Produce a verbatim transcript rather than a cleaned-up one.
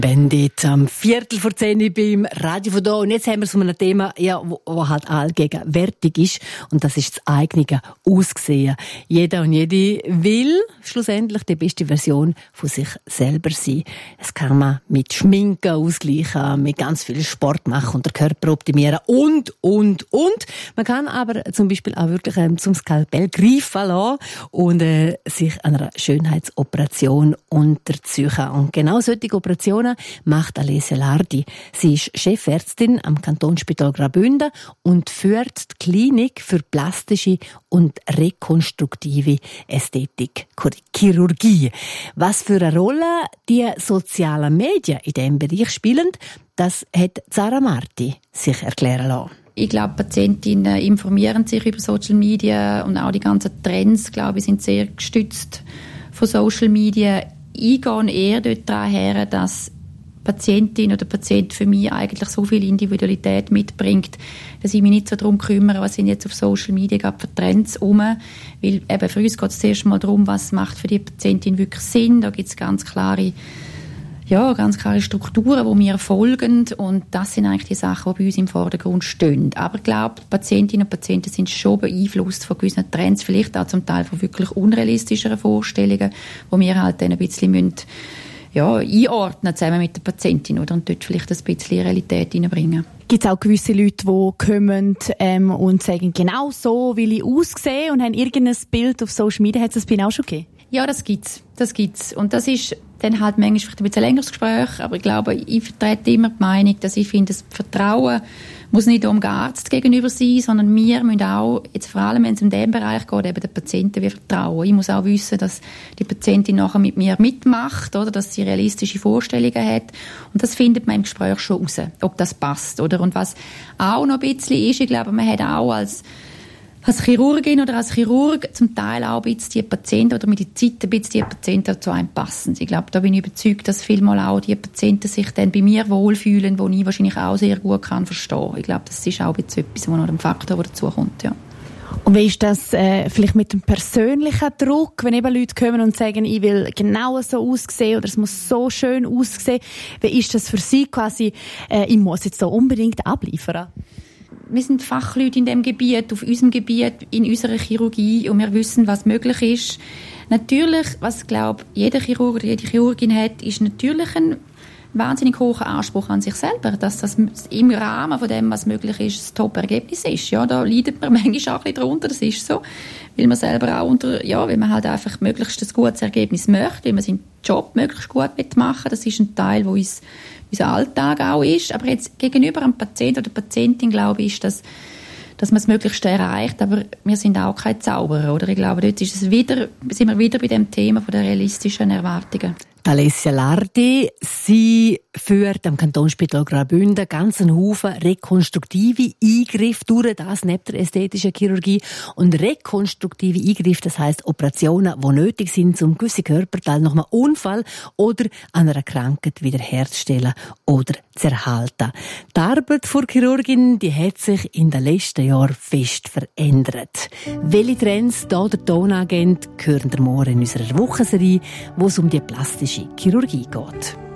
Bandit am Viertel vor zehn beim Radio von da. Und jetzt haben wir so ein Thema, ja, wo, wo halt allgegenwärtig ist. Und das ist das eigene Aussehen. Jeder und jede will schlussendlich die beste Version von sich selber sein. Das kann man mit Schminken ausgleichen, mit ganz viel Sport machen und den Körper optimieren und, und, und. Man kann aber zum Beispiel auch wirklich ähm, zum Skalpell greifen lassen und äh, sich einer Schönheitsoperation unterziehen. Und genau solche Operationen macht Alessia Lardi. Sie ist Chefärztin am Kantonsspital Graubünden und führt die Klinik für plastische und rekonstruktive Ästhetik, Chirurgie. Was für eine Rolle die sozialen Medien in diesem Bereich spielen, das hat Zara Marti sich erklären lassen. Ich glaube, Patientinnen informieren sich über Social Media und auch die ganzen Trends, glaube ich, sind sehr gestützt von Social Media. Ich gehe eher dort daher, dass Patientin oder Patient für mich eigentlich so viel Individualität mitbringt, dass ich mich nicht so darum kümmere, was sind jetzt auf Social Media gerade für Trends rum. Weil eben für uns geht es zuerst mal darum, was macht für die Patientin wirklich Sinn. Da gibt es ganz klare, ja, ganz klare Strukturen, die wir folgen. Und das sind eigentlich die Sachen, die bei uns im Vordergrund stehen. Aber ich glaube, Patientinnen und Patienten sind schon beeinflusst von gewissen Trends, vielleicht auch zum Teil von wirklich unrealistischeren Vorstellungen, wo wir halt dann ein bisschen müssen, ja, einordnen zusammen mit der Patientin, oder? Und dort vielleicht ein bisschen Realität reinbringen. Gibt es auch gewisse Leute, die kommen ähm, und sagen, genau so will ich aussehen und haben irgendein Bild auf Social Media? Hat es das bei Ihnen auch schon gegeben? Ja, das gibt's. Das gibt's. Und das ist dann halt manchmal vielleicht ein bisschen längeres Gespräch, aber ich glaube, ich vertrete immer die Meinung, dass ich finde, das Vertrauen muss nicht um den Arzt gegenüber sein, sondern wir müssen auch, jetzt vor allem, wenn es um diesen Bereich geht, eben den Patienten wir vertrauen. Ich muss auch wissen, dass die Patientin nachher mit mir mitmacht, oder, dass sie realistische Vorstellungen hat. Und das findet man im Gespräch schon raus, ob das passt, oder? Und was auch noch ein bisschen ist, ich glaube, man hat auch als Als Chirurgin oder als Chirurg zum Teil auch ein bisschen die Patienten oder mit der Zeit ein bisschen die Patienten zu einem passen. Ich glaube, da bin ich überzeugt, dass vielmal auch die Patienten sich dann bei mir wohlfühlen, wo ich wahrscheinlich auch sehr gut kann verstehen. Ich glaube, das ist auch ein bisschen etwas, was noch ein Faktor, der dazukommt, ja. Und wie ist das äh, vielleicht mit dem persönlichen Druck, wenn eben Leute kommen und sagen, ich will genau so aussehen oder es muss so schön aussehen. Wie ist das für Sie quasi, äh, ich muss jetzt so unbedingt abliefern? Wir sind Fachleute in dem Gebiet, auf unserem Gebiet, in unserer Chirurgie, und wir wissen, was möglich ist. Natürlich, was, glaube ich, jeder Chirurg oder jede Chirurgin hat, ist natürlich ein wahnsinnig hoher Anspruch an sich selber, dass das im Rahmen von dem, was möglich ist, das Top-Ergebnis ist. Ja, da leidet man manchmal auch ein bisschen drunter, das ist so, weil man selber auch unter, ja, weil man halt einfach möglichst ein gutes Ergebnis möchte, weil man seinen Job möglichst gut machen will. Das ist ein Teil, wo uns unser Alltag auch ist. Aber jetzt gegenüber einem Patient oder Patientin, glaube ich, ist das, dass man das Möglichste erreicht. Aber wir sind auch keine Zauberer, oder? Ich glaube, dort ist es wieder, sind wir wieder bei dem Thema von der realistischen Erwartungen. Alessia Lardi, sie führt am Kantonsspital Graubünden ganz einen Haufen rekonstruktive Eingriffe durch, das neben der ästhetischen Chirurgie. Und rekonstruktive Eingriffe, das heisst Operationen, die nötig sind, um gewisse Körperteile nach einem Unfall oder einer Krankheit wiederherzustellen oder zu erhalten. Die Arbeit der Chirurgin, die hat sich in den letzten Jahren fest verändert. Welche Trends da der Tonagent hören wir morgen in unserer Wochenserie, wo es um die plastische Chirurgie geht.